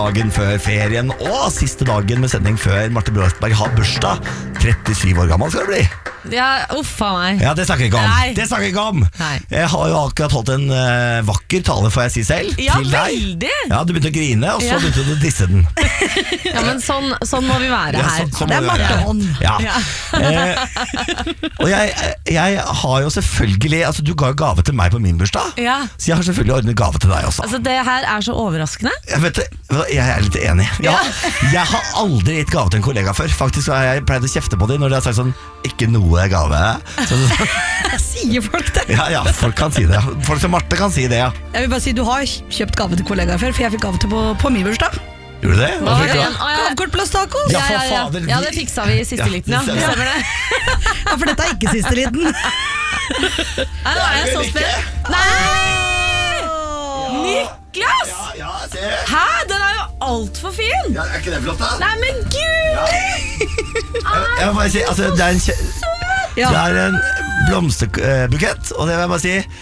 Dagen før ferien og siste dagen med sending før Marte Bratsberg har bursdag. 37 år gammel skal det bli. Ja, uffa meg. Ja, det snakker vi ikke om. Nei. Det snakker vi ikke om. Nei. Jeg har jo akkurat holdt en vakker tale, får jeg si selv, Ja, til deg. veldig. Ja, du begynte å grine, og så Ja. begynte du å disse den. Ja, men sånn må vi være Ja, her. sånn Det er må det være. Marte-ånd. Ja. Ja. Og jeg har jo selvfølgelig, altså du ga jo gave til meg på min bursdag, Ja. så jeg har selvfølgelig ordnet gave til deg også. Altså, det her er så overraskende. Jeg er litt enig. Jeg har aldri gitt gave til en kollega før. Faktisk har jeg pleid å kjefte på dem når de har sagt sånn, ikke noe gave. Sier folk det? Ja, folk kan si det. Folk som Marte kan si det, ja. Jeg vil bare si, du har kjøpt gave til kollegaer før, for jeg fikk gave til på min bursdag. Gjorde du det? Hva var det fikk du? igjen? Å, ja. Gavekort pluss tacos. Ja, for fader. Ja, det fiksa vi i siste Ja, liten, ja. det stemmer. Stemmer det? Ja, for dette er ikke siste liten. Nei, nå er jeg så spent. Nei! Niklas! Ja, se. Hæ? Den er jo alt for fin. Ja, er ikke det flott da? Nei, men gud! Jeg må bare si, altså, det er en Ja. blomsterbukett, og det vil jeg bare si